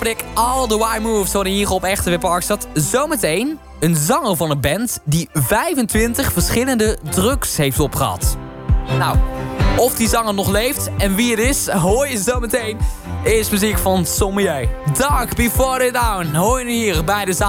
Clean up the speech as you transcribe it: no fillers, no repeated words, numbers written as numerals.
Prik All The Right Moves hoor hier op Echte Parkstad. Zometeen een zanger van een band die 25 verschillende drugs heeft opgehad. Nou, of die zanger nog leeft en wie het is, hoor je zometeen. Eerst muziek van Sommier. Dark Before the Dawn hoor je hier bij de